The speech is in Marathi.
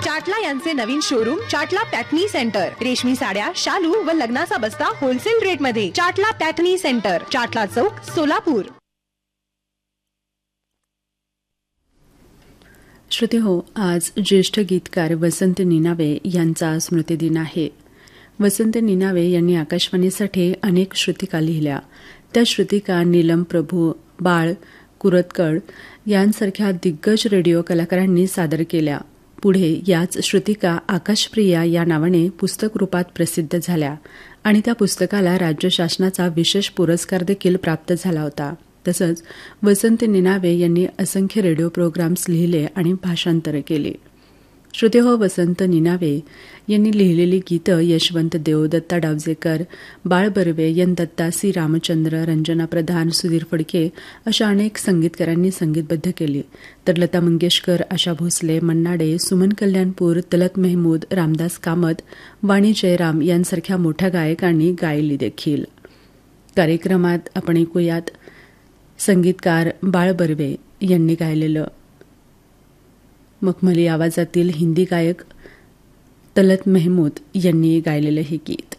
चाटला यांचे नवीन शोरूम चाटला पॅटनी सेंटर. रेशमी साड्या, शालू व लग्नाचा बस्ता होलसेल रेट मध्ये. चाटला पॅटनी सेंटर, चाटला चौक, सोलापूर. श्रोते हो, आज ज्येष्ठ गीतकार वसंत निनावे यांचा स्मृतिदिन आहे. वसंत निनावे यांनी आकाशवाणीसाठी अनेक श्रुतिका लिहिल्या. त्या श्रुतिका नीलम प्रभू, बाळ कुरतकड यांसारख्या दिग्गज रेडिओ कलाकारांनी सादर केल्या. पुढे याच श्रुतिका आकाशप्रिया या नावाने पुस्तक रूपात प्रसिद्ध झाल्या आणि त्या पुस्तकाला राज्य शासनाचा विशेष पुरस्कार देखील प्राप्त झाला होता. तसंच वसंत निनावे यांनी असंख्य रेडिओ प्रोग्राम्स लिहिले आणि भाषांतरे केली. श्रोते हो, वसंत निनावे यांनी लिहिलेली गीतं यशवंत देव, दत्ता डावजेकर, बाळ बर्वे, एन दत्ता, सी रामचंद्र, रंजना प्रधान, सुधीर फडके अशा अनेक संगीतकारांनी संगीतबद्ध केली. तर लता मंगेशकर, आशा भोसले, मन्ना डे, सुमन कल्याणपूर, तलत मेहमूद, रामदास कामत, वाणी जयराम यांसारख्या मोठ्या गायकांनी गायली देखील. कार्यक्रमात आपण ऐकूयात संगीतकार बाळ बर्वे यांनी गायलेलं मखमली आवाजातील हिंदी गायक तलत मेहमूद यांनी गायलेलं हे गीत.